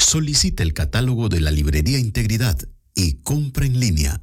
Solicite el catálogo de la Librería Integridad y compra en línea.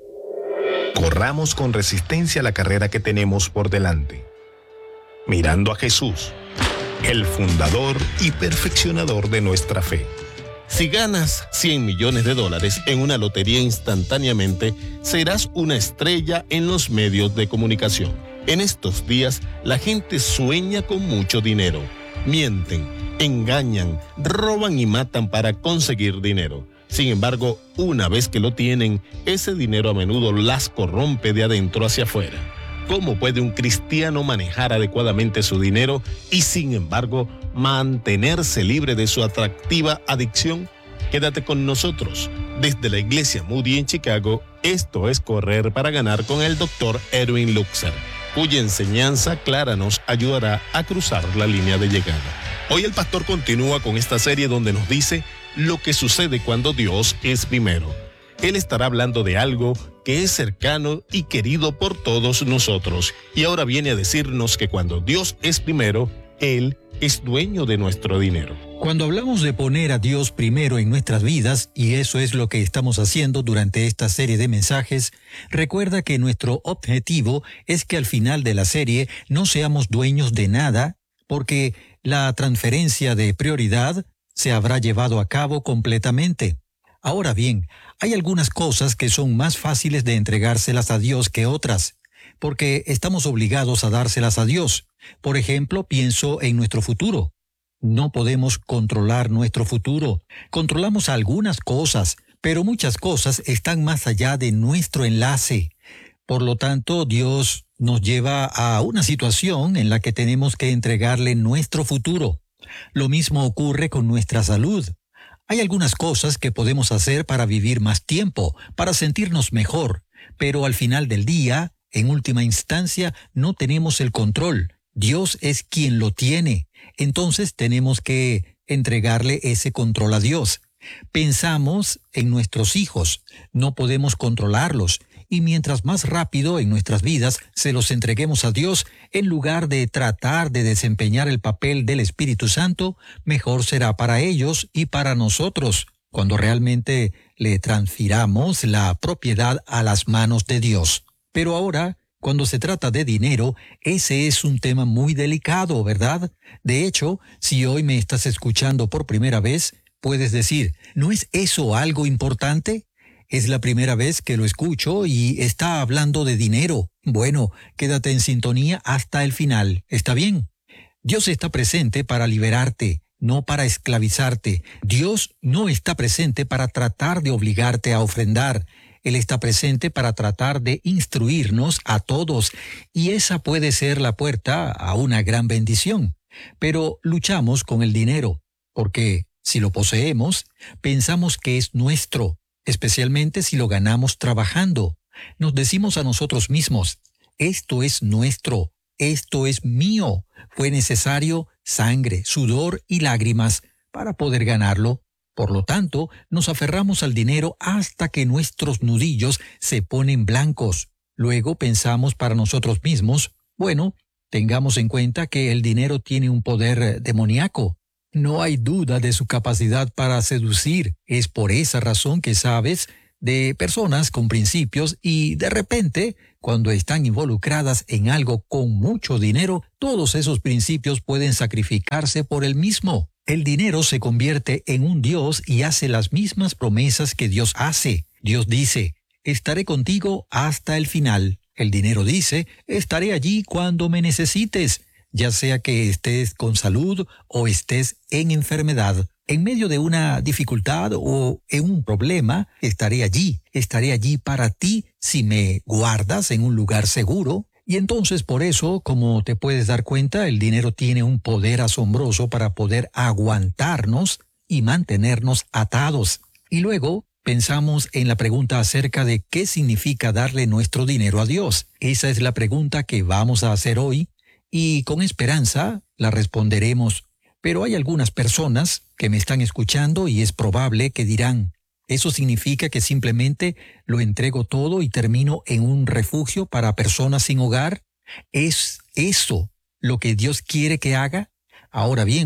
Corramos con resistencia la carrera que tenemos por delante, mirando a Jesús, el fundador y perfeccionador de nuestra fe. Si ganas $100 millones en una lotería instantáneamente, serás una estrella en los medios de comunicación. En estos días, la gente sueña con mucho dinero. Mienten, engañan, roban y matan para conseguir dinero. Sin embargo, una vez que lo tienen, ese dinero a menudo las corrompe de adentro hacia afuera. ¿Cómo puede un cristiano manejar adecuadamente su dinero y, sin embargo, mantenerse libre de su atractiva adicción? Quédate con nosotros. Desde la Iglesia Moody en Chicago, esto es Correr para Ganar con el Dr. Erwin Luxer, cuya enseñanza clara nos ayudará a cruzar la línea de llegada. Hoy el pastor continúa con esta serie donde nos dice lo que sucede cuando Dios es primero. Él estará hablando de algo que es cercano y querido por todos nosotros. Y ahora viene a decirnos que cuando Dios es primero, Él es dueño de nuestro dinero. Cuando hablamos de poner a Dios primero en nuestras vidas, y eso es lo que estamos haciendo durante esta serie de mensajes, recuerda que nuestro objetivo es que al final de la serie no seamos dueños de nada, porque la transferencia de prioridad se habrá llevado a cabo completamente. Ahora bien, hay algunas cosas que son más fáciles de entregárselas a Dios que otras, porque estamos obligados a dárselas a Dios. Por ejemplo, pienso en nuestro futuro. No podemos controlar nuestro futuro. Controlamos algunas cosas, pero muchas cosas están más allá de nuestro enlace. Por lo tanto, Dios nos lleva a una situación en la que tenemos que entregarle nuestro futuro. Lo mismo ocurre con nuestra salud. Hay algunas cosas que podemos hacer para vivir más tiempo, para sentirnos mejor, pero al final del día, en última instancia, no tenemos el control. Dios es quien lo tiene. Entonces tenemos que entregarle ese control a Dios. Pensamos en nuestros hijos. No podemos controlarlos. Y mientras más rápido en nuestras vidas se los entreguemos a Dios, en lugar de tratar de desempeñar el papel del Espíritu Santo, mejor será para ellos y para nosotros, cuando realmente le transfiramos la propiedad a las manos de Dios. Pero ahora, cuando se trata de dinero, ese es un tema muy delicado, ¿verdad? De hecho, si hoy me estás escuchando por primera vez, puedes decir, ¿no es eso algo importante? Es la primera vez que lo escucho y está hablando de dinero. Bueno, quédate en sintonía hasta el final. ¿Está bien? Dios está presente para liberarte, no para esclavizarte. Dios no está presente para tratar de obligarte a ofrendar. Él está presente para tratar de instruirnos a todos, y esa puede ser la puerta a una gran bendición. Pero luchamos con el dinero, porque si lo poseemos, pensamos que es nuestro, especialmente si lo ganamos trabajando. Nos decimos a nosotros mismos, esto es nuestro, esto es mío. Fue necesario sangre, sudor y lágrimas para poder ganarlo. Por lo tanto, nos aferramos al dinero hasta que nuestros nudillos se ponen blancos. Luego pensamos para nosotros mismos, bueno, tengamos en cuenta que el dinero tiene un poder demoníaco. No hay duda de su capacidad para seducir. Es por esa razón que sabes de personas con principios y de repente, cuando están involucradas en algo con mucho dinero, todos esos principios pueden sacrificarse por el mismo. El dinero se convierte en un Dios y hace las mismas promesas que Dios hace. Dios dice, estaré contigo hasta el final. El dinero dice, estaré allí cuando me necesites, ya sea que estés con salud o estés en enfermedad. En medio de una dificultad o en un problema, estaré allí para ti si me guardas en un lugar seguro. Y entonces por eso, como te puedes dar cuenta, el dinero tiene un poder asombroso para poder aguantarnos y mantenernos atados. Y luego pensamos en la pregunta acerca de qué significa darle nuestro dinero a Dios. Esa es la pregunta que vamos a hacer hoy y con esperanza la responderemos. Pero hay algunas personas que me están escuchando y es probable que dirán, ¿eso significa que simplemente lo entrego todo y termino en un refugio para personas sin hogar? ¿Es eso lo que Dios quiere que haga? Ahora bien,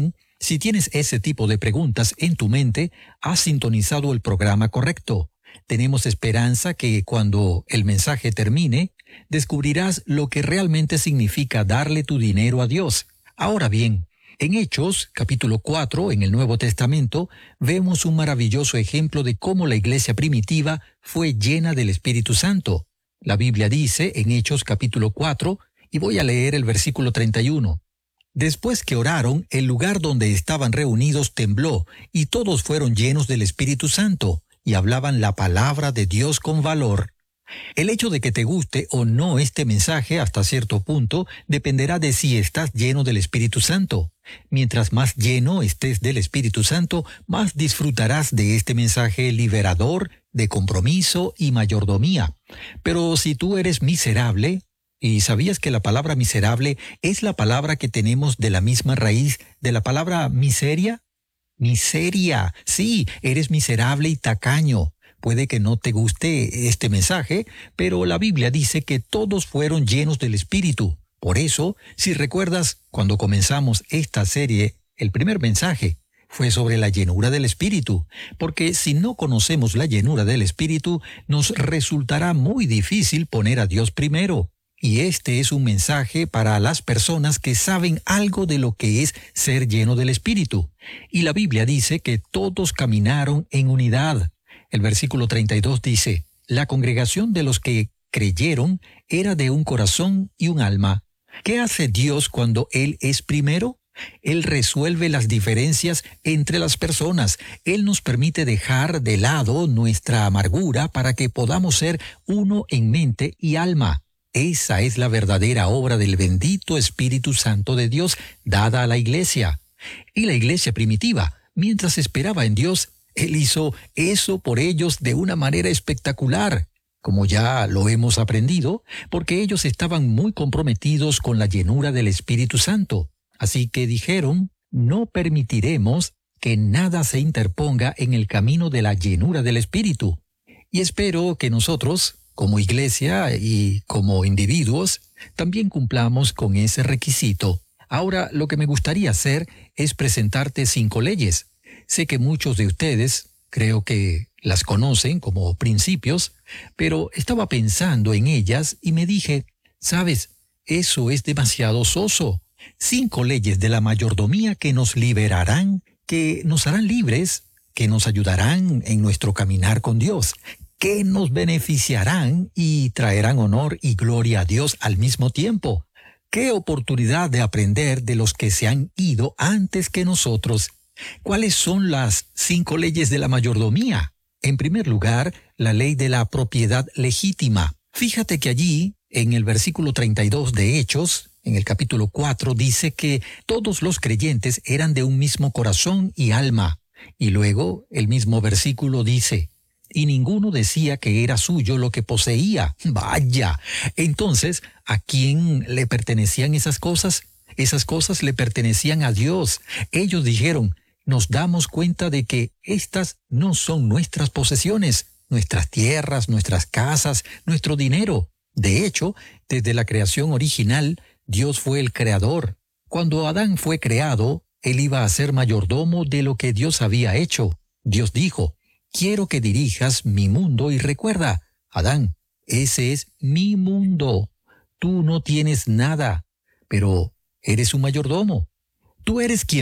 Si tienes ese tipo de preguntas en tu mente, has sintonizado el programa correcto. Tenemos esperanza que cuando el mensaje termine, descubrirás lo que realmente significa darle tu dinero a Dios. Ahora bien, en Hechos, capítulo 4, en el Nuevo Testamento, vemos un maravilloso ejemplo de cómo la iglesia primitiva fue llena del Espíritu Santo. La Biblia dice en Hechos capítulo 4, y voy a leer el versículo 31. Después que oraron, el lugar donde estaban reunidos tembló, y todos fueron llenos del Espíritu Santo, y hablaban la palabra de Dios con valor. El hecho de que te guste o no este mensaje hasta cierto punto dependerá de si estás lleno del Espíritu Santo. Mientras más lleno estés del Espíritu Santo, más disfrutarás de este mensaje liberador, de compromiso y mayordomía. Pero si tú eres miserable, ¿y sabías que la palabra miserable es la palabra que tenemos de la misma raíz de la palabra miseria? Miseria. Sí, eres miserable y tacaño. Puede que no te guste este mensaje, pero la Biblia dice que todos fueron llenos del Espíritu. Por eso, si recuerdas, cuando comenzamos esta serie, el primer mensaje fue sobre la llenura del Espíritu, porque si no conocemos la llenura del Espíritu, nos resultará muy difícil poner a Dios primero. Y este es un mensaje para las personas que saben algo de lo que es ser lleno del Espíritu. Y la Biblia dice que todos caminaron en unidad. El versículo 32 dice, la congregación de los que creyeron era de un corazón y un alma. ¿Qué hace Dios cuando Él es primero? Él resuelve las diferencias entre las personas. Él nos permite dejar de lado nuestra amargura para que podamos ser uno en mente y alma. Esa es la verdadera obra del bendito Espíritu Santo de Dios dada a la iglesia. Y la iglesia primitiva, mientras esperaba en Dios, Él hizo eso por ellos de una manera espectacular, como ya lo hemos aprendido, porque ellos estaban muy comprometidos con la llenura del Espíritu Santo. Así que dijeron, no permitiremos que nada se interponga en el camino de la llenura del Espíritu. Y espero que nosotros, como iglesia y como individuos, también cumplamos con ese requisito. Ahora, lo que me gustaría hacer es presentarte 5 leyes. Sé que muchos de ustedes creo que las conocen como principios, pero estaba pensando en ellas y me dije, ¿sabes? Eso es demasiado soso. 5 leyes de la mayordomía que nos liberarán, que nos harán libres, que nos ayudarán en nuestro caminar con Dios, que nos beneficiarán y traerán honor y gloria a Dios al mismo tiempo. ¡Qué oportunidad de aprender de los que se han ido antes que nosotros! ¿Cuáles son las 5 leyes de la mayordomía? En primer lugar, la ley de la propiedad legítima. Fíjate que allí, en el versículo 32 de Hechos, en el capítulo 4, dice que todos los creyentes eran de un mismo corazón y alma. Y luego, el mismo versículo dice, y ninguno decía que era suyo lo que poseía. ¡Vaya! Entonces, ¿a quién le pertenecían esas cosas? Esas cosas le pertenecían a Dios. Ellos dijeron, nos damos cuenta de que estas no son nuestras posesiones, nuestras tierras, nuestras casas, nuestro dinero. De hecho, desde la creación original, Dios fue el creador. Cuando Adán fue creado, él iba a ser mayordomo de lo que Dios había hecho. Dios dijo, quiero que dirijas mi mundo y recuerda, Adán, ese es mi mundo. Tú no tienes nada, pero eres un mayordomo. Tú eres quien